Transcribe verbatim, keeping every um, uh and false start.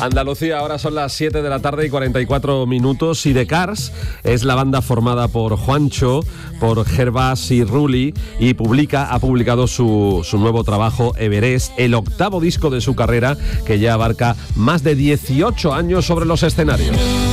Andalucía, ahora son las siete de la tarde y cuarenta y cuatro minutos. Y The Cars es la banda formada por Juancho, por Gervás y Rulli, y publica, ha publicado su, su nuevo trabajo Everest, el octavo disco de su carrera, que ya abarca más de dieciocho años sobre los escenarios.